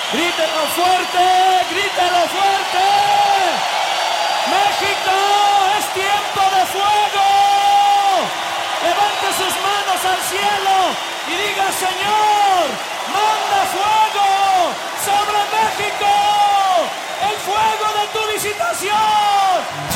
Grítelo fuerte, grítelo fuerte. México, es tiempo de fuego. Levante sus manos al cielo y diga: Señor, manda fuego.